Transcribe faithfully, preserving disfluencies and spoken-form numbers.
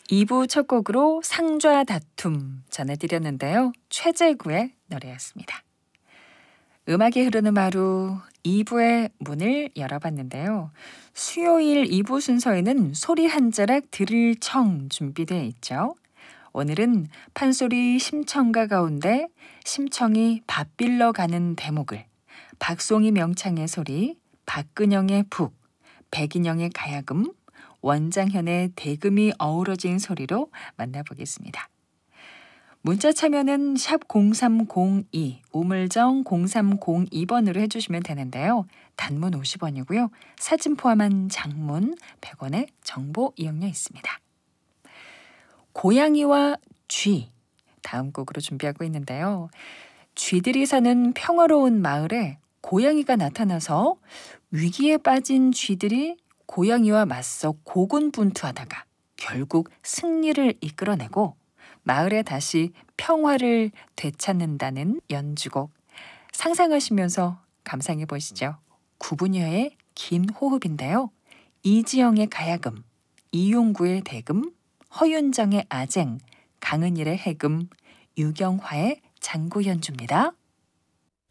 이 부 첫 곡으로 상좌 다툼 전해드렸는데요. 최재구의 노래였습니다. 음악이 흐르는 하루 이 부의 문을 열어봤는데요. 수요일 이 부 순서에는 소리 한 자락 들을 청 준비되어 있죠. 오늘은 판소리 심청가 가운데 심청이 밥 빌러 가는 대목을 박송이 명창의 소리, 박근영의 북, 백인영의 가야금, 원장현의 대금이 어우러진 소리로 만나보겠습니다. 문자 참여는 샵 공삼공이, 우물정 공삼공이 번으로 해주시면 되는데요. 단문 오십 원이고요. 사진 포함한 장문 백 원의 정보 이용료 있습니다. 고양이와 쥐, 다음 곡으로 준비하고 있는데요. 쥐들이 사는 평화로운 마을에 고양이가 나타나서 위기에 빠진 쥐들이 고양이와 맞서 고군분투하다가 결국 승리를 이끌어내고 마을에 다시 평화를 되찾는다는 연주곡, 상상하시면서 감상해 보시죠. 구분여의 긴 호흡인데요. 이지영의 가야금, 이용구의 대금, 허윤정의 아쟁, 강은일의 해금, 유경화의 장구 연주입니다.